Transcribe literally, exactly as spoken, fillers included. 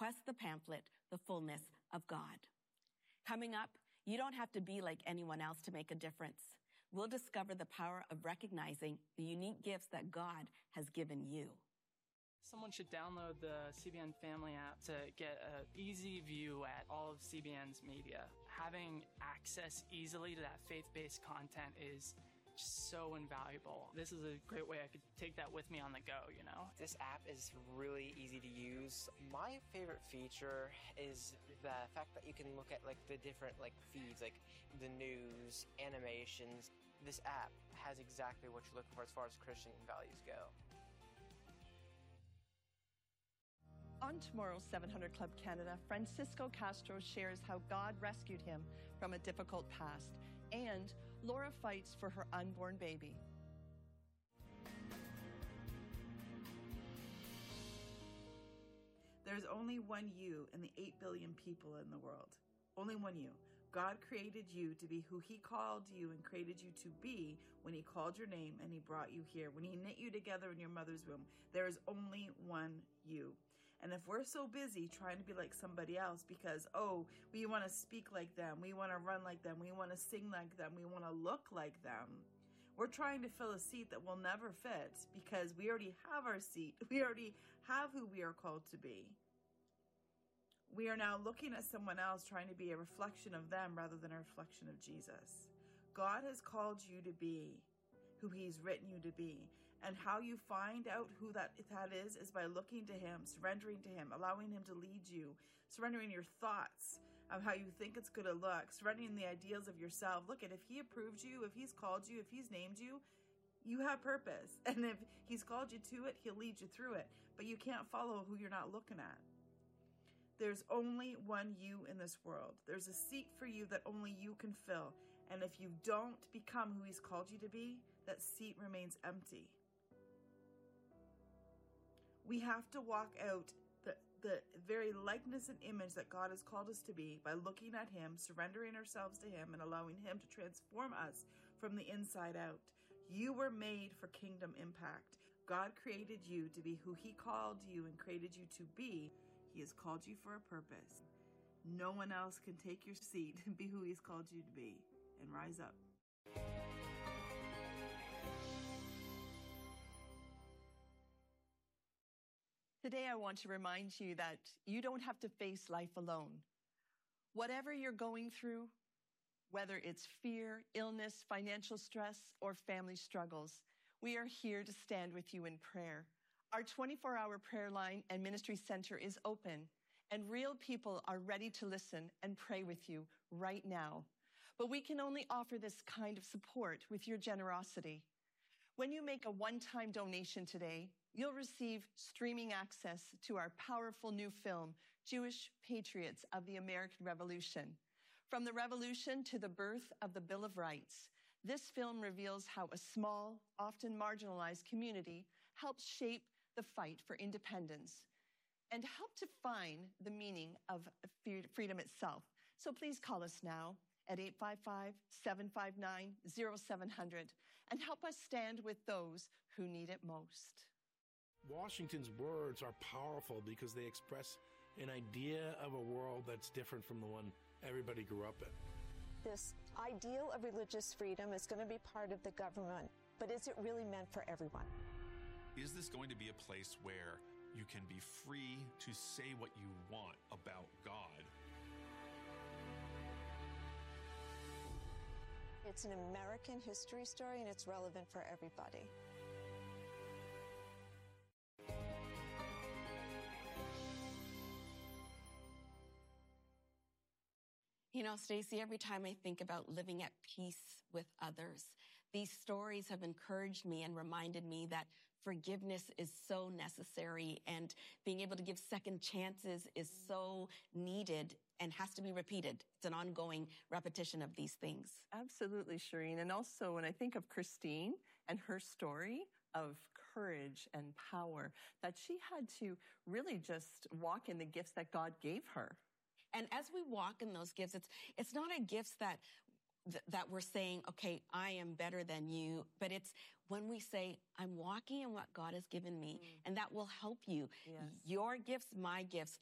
Request the pamphlet, The Fullness of God. Coming up, you don't have to be like anyone else to make a difference. We'll discover the power of recognizing the unique gifts that God has given you. Someone should download the C B N Family app to get an easy view at all of C B N's media. Having access easily to that faith-based content is just so invaluable. This is a great way I could take that with me on the go, you know? This app is really easy to use. My favorite feature is the fact that you can look at like the different like feeds, like the news, animations. This app has exactly what you're looking for as far as Christian values go. On tomorrow's seven hundred Club Canada, Francisco Castro shares how God rescued him from a difficult past, and Laura fights for her unborn baby. There's only one you in the eight billion people in the world. Only one you. God created you to be who he called you and created you to be when he called your name and he brought you here. When he knit you together in your mother's womb, there is only one you. And if we're so busy trying to be like somebody else because, oh, we want to speak like them, we want to run like them, we want to sing like them, we want to look like them, we're trying to fill a seat that will never fit because we already have our seat. We already have who we are called to be. We are now looking at someone else trying to be a reflection of them rather than a reflection of Jesus. God has called you to be who he's written you to be. And how you find out who that, that is is by looking to him, surrendering to him, allowing him to lead you, surrendering your thoughts of how you think it's going to look, surrendering the ideals of yourself. Look at if he approved you, if he's called you, if he's named you, you have purpose. And if he's called you to it, he'll lead you through it. But you can't follow who you're not looking at. There's only one you in this world. There's a seat for you that only you can fill. And if you don't become who he's called you to be, that seat remains empty. We have to walk out the, the very likeness and image that God has called us to be by looking at him, surrendering ourselves to him, and allowing him to transform us from the inside out. You were made for kingdom impact. God created you to be who he called you and created you to be. He has called you for a purpose. No one else can take your seat and be who he's called you to be. And rise up. Today I want to remind you that you don't have to face life alone. Whatever you're going through, whether it's fear, illness, financial stress, or family struggles, we are here to stand with you in prayer. Our twenty-four hour prayer line and ministry center is open, and real people are ready to listen and pray with you right now. But we can only offer this kind of support with your generosity. When you make a one-time donation today, you'll receive streaming access to our powerful new film, Jewish Patriots of the American Revolution. From the Revolution to the birth of the Bill of Rights, this film reveals how a small, often marginalized community helped shape the fight for independence and help define the meaning of freedom itself. So please call us now at eight five five, seven five nine, zero seven zero zero and help us stand with those who need it most. Washington's words are powerful because they express an idea of a world that's different from the one everybody grew up in. This ideal of religious freedom is going to be part of the government, but is it really meant for everyone? Is this going to be a place where you can be free to say what you want about God? It's an American history story, and it's relevant for everybody. You know, Stacey, every time I think about living at peace with others, these stories have encouraged me and reminded me that forgiveness is so necessary, and being able to give second chances is so needed and has to be repeated. It's an ongoing repetition of these things. Absolutely, Shireen. And also when I think of Christine and her story of courage and power, that she had to really just walk in the gifts that God gave her. And as we walk in those gifts, it's it's not a gifts that th- that we're saying, okay, I am better than you, but it's when we say, I'm walking in what God has given me, mm. and that will help you. Yes. Your gifts, my gifts,